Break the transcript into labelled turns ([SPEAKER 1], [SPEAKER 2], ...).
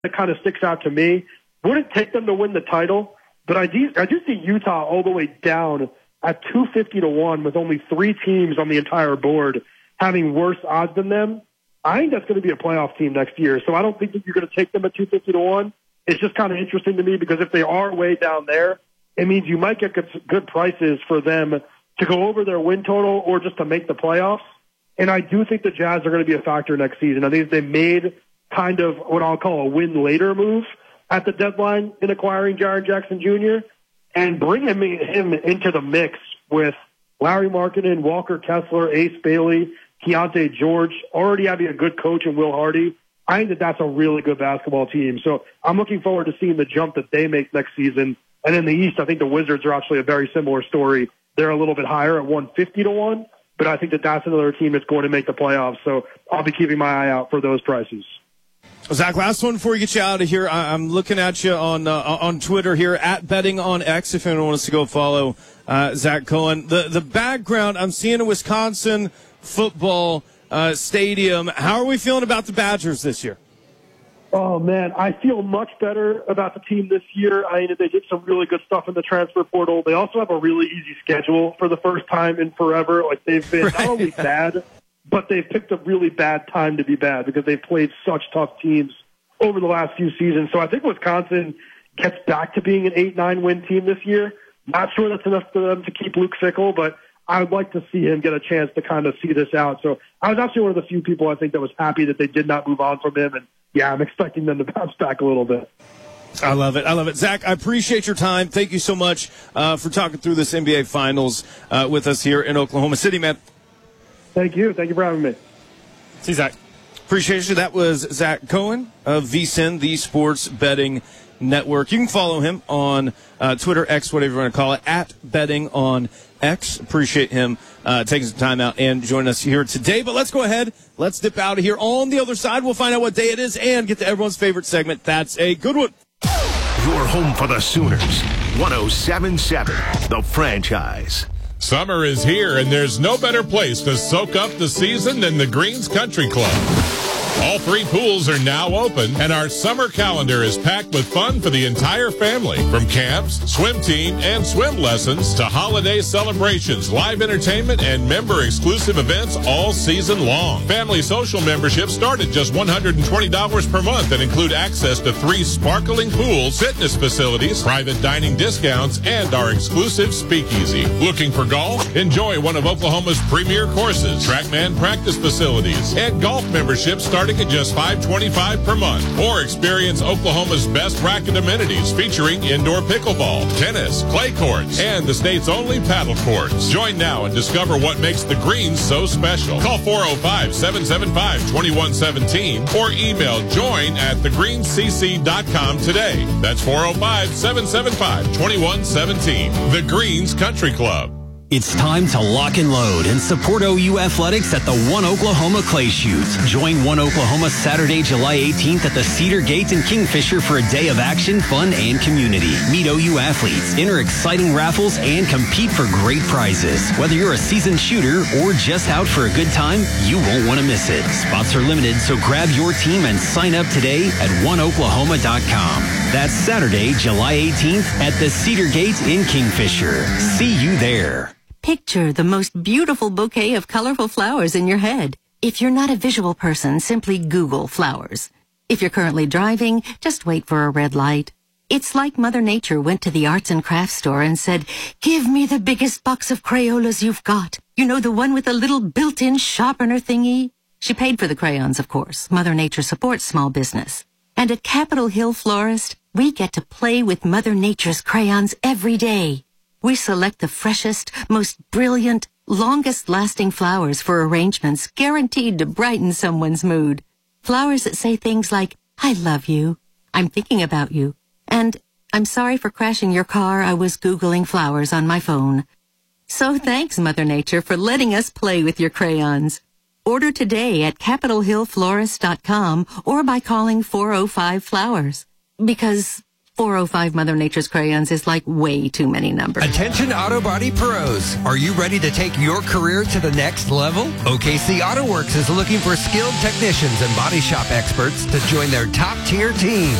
[SPEAKER 1] that kind of sticks out to me. Wouldn't take them to win the title, but I do see Utah all the way down at 250-1 with only 3 teams on the entire board having worse odds than them. I think that's going to be a playoff team next year, so I don't think that you're going to take them at 250-1. It's just kind of interesting to me because if they are way down there, it means you might get good prices for them to go over their win total or just to make the playoffs. And I do think the Jazz are going to be a factor next season. I think they made kind of what I'll call a win-later move at the deadline in acquiring Jaren Jackson Jr. and bringing him into the mix with Larry Markkinen, Walker Kessler, Ace Bailey, Keontae George, already having a good coach in Will Hardy. I think that that's a really good basketball team. So I'm looking forward to seeing the jump that they make next season. And in the East, I think the Wizards are actually a very similar story. They're a little bit higher at 150-1, but I think that that's another team that's going to make the playoffs. So I'll be keeping my eye out for those prices.
[SPEAKER 2] Zach, last one before we get you out of here. I'm looking at you on Twitter here, at Betting on X, if anyone wants to go follow Zach Cohen. The background, I'm seeing a Wisconsin football stadium. How are we feeling about the Badgers this year?
[SPEAKER 1] Oh, man, I feel much better about the team this year. I mean, they did some really good stuff in the transfer portal. They also have a really easy schedule for the first time in forever. Like, they've been not only bad, but they've picked a really bad time to be bad because they've played such tough teams over the last few seasons. So I think Wisconsin gets back to being an 8-9 win team this year. Not sure that's enough for them to keep Luke Fickell, but I would like to see him get a chance to kind of see this out. So I was actually one of the few people I think that was happy that they did not move on from him. And yeah, I'm expecting them to bounce back a little bit.
[SPEAKER 2] I love it. I love it. Zach, I appreciate your time. Thank you so much for talking through this NBA Finals with us here in Oklahoma City, man.
[SPEAKER 1] Thank you. Thank you for having me.
[SPEAKER 2] See you, Zach. Appreciate you. That was Zach Cohen of VSiN, the Sports Betting Network. You can follow him on Twitter, X, whatever you want to call it, at Betting on X. Appreciate him taking some time out and joining us here today. But let's go ahead. Let's dip out of here. On the other side, we'll find out what day it is and get to everyone's favorite segment. That's a good one.
[SPEAKER 3] Your home for the Sooners. 107.7, The Franchise.
[SPEAKER 4] Summer is here, and there's no better place to soak up the season than the Greens Country Club. All 3 pools are now open, and our summer calendar is packed with fun for the entire family. From camps, swim team, and swim lessons to holiday celebrations, live entertainment, and member-exclusive events all season long. Family social memberships start at just $120 per month and include access to 3 sparkling pools, fitness facilities, private dining discounts, and our exclusive speakeasy. Looking for golf? Enjoy one of Oklahoma's premier courses, TrackMan practice facilities, and golf memberships starting at just $525 per month. Or experience Oklahoma's best racket amenities featuring indoor pickleball, tennis, clay courts, and the state's only paddle courts. Join now and discover what makes the Greens so special. Call 405-775-2117 or email join@thegreenscc.com today. That's 405-775-2117. The Greens Country Club.
[SPEAKER 5] It's time to lock and load and support OU Athletics at the One Oklahoma Clay Shoot. Join One Oklahoma Saturday, July 18th at the Cedar Gate in Kingfisher for a day of action, fun, and community. Meet OU athletes, enter exciting raffles, and compete for great prizes. Whether you're a seasoned shooter or just out for a good time, you won't want to miss it. Spots are limited, so grab your team and sign up today at oneoklahoma.com. That's Saturday, July 18th at the Cedar Gate in Kingfisher. See you there.
[SPEAKER 6] Picture the most beautiful bouquet of colorful flowers in your head. If you're not a visual person, simply Google flowers. If you're currently driving, just wait for a red light. It's like Mother Nature went to the arts and crafts store and said, "Give me the biggest box of Crayolas you've got. You know, the one with the little built-in sharpener thingy?" She paid for the crayons, of course. Mother Nature supports small business. And at Capitol Hill Florist, we get to play with Mother Nature's crayons every day. We select the freshest, most brilliant, longest-lasting flowers for arrangements guaranteed to brighten someone's mood. Flowers that say things like, "I love you," "I'm thinking about you," and "I'm sorry for crashing your car. I was Googling flowers on my phone." So thanks, Mother Nature, for letting us play with your crayons. Order today at CapitolHillFlorist.com or by calling 405-FLOWERS. Because 405 Mother Nature's Crayons is like way too many numbers.
[SPEAKER 7] Attention Auto Body pros. Are you ready to take your career to the next level? OKC Auto Works is looking for skilled technicians and body shop experts to join their top-tier team.